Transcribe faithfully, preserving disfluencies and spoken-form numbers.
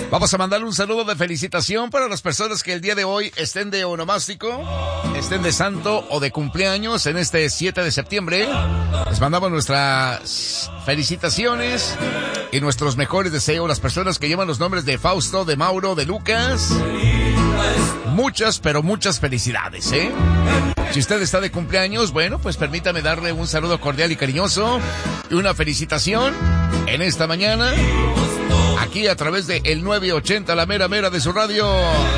Vamos a mandarle un saludo de felicitación para las personas que el día de hoy estén de onomástico, estén de santo o de cumpleaños en este siete de septiembre. Les mandamos nuestras felicitaciones y nuestros mejores deseos. Las personas que llevan los nombres de Fausto, de Mauro, de Lucas. Muchas, pero muchas felicidades, ¿eh? Si usted está de cumpleaños, bueno, pues permítame darle un saludo cordial y cariñoso y una felicitación en esta mañana, aquí a través de el nueve ochenta, la mera mera de su radio.